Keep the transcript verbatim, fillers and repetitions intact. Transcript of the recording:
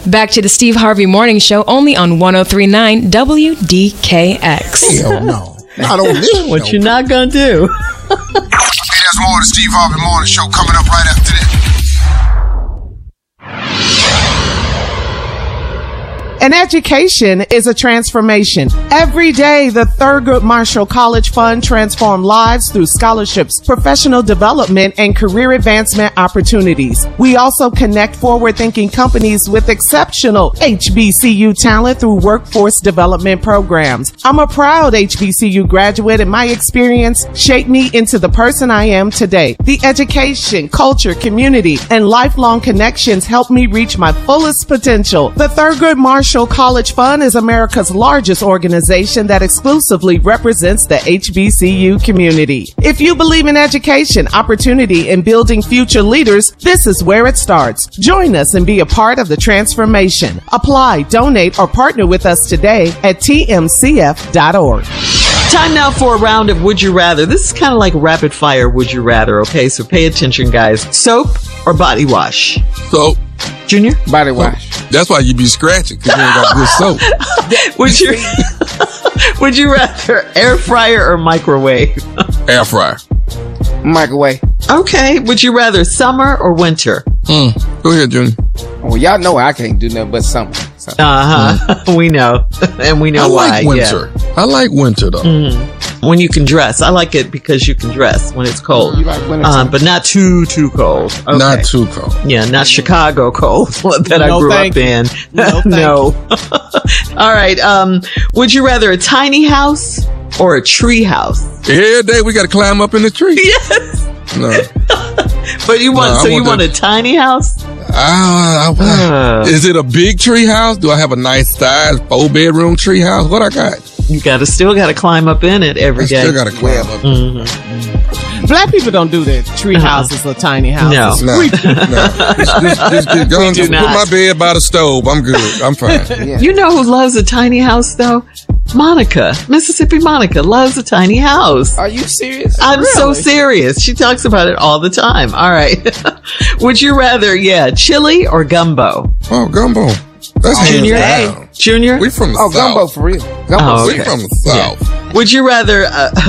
Back to the Steve Harvey Morning Show, only on one oh three point nine W D K X. Hell no. Not on this show. What you not gonna do? Hey, there's more of the Steve Harvey Morning Show coming up right after this. An education is a transformation. Every day, the Thurgood Marshall College Fund transforms lives through scholarships, professional development, and career advancement opportunities. We also connect forward-thinking companies with exceptional H B C U talent through workforce development programs. I'm a proud H B C U graduate, and my experience shaped me into the person I am today. The education, culture, community, and lifelong connections helped me reach my fullest potential. The Thurgood Marshall College Fund is America's largest organization that exclusively represents the H B C U community. If you believe in education, opportunity, and building future leaders, this is where it starts. Join us and be a part of the transformation. Apply, donate, or partner with us today at T M C F dot org. Time now for a round of Would You Rather. This is kind of like rapid fire Would You Rather, okay? So pay attention, guys. Soap or body wash? Soap. Junior? Body wash. That's why you be scratching, because you ain't got good soap. Would you Would you rather air fryer or microwave? Air fryer. Microwave. Okay. Would you rather summer or winter? Mm. Go ahead, Junior. Well, y'all know I can't do nothing but summer. So. Uh-huh. Mm. We know. And we know I why. like winter. Yeah. I like winter, though. Mm. When you can dress. I like it because you can dress when it's cold. You like winter um, but not too, too cold. Okay. Not too cold. Yeah, not Chicago cold that I No, grew thank up in. No, No. All right. Um, would you rather a tiny house or a tree house? Every day we got to climb up in the tree. Yes. No. But you want, No, I so you want want that- a tiny house? Ah, I- Uh. is it a big tree house? Do I have a nice size four bedroom tree house? What I got? You gotta still gotta climb up in it every I day. still got to climb up. Mhm. Black people don't do that. Tree Uh-huh. houses or tiny houses. No. No, no. Just, just, just, get going. do Just put not. my bed by the stove. I'm good. I'm fine. Yeah. You know who loves a tiny house though? Monica. Mississippi Monica loves a tiny house. Are you serious? I'm so Really? serious. She talks about it all the time. All right. Would you rather, yeah, chili or gumbo? Oh, gumbo. That's hands Junior? down. Junior? We from the Oh, south. gumbo for real. Gumbo. Oh, We okay. from the south. Would you rather uh,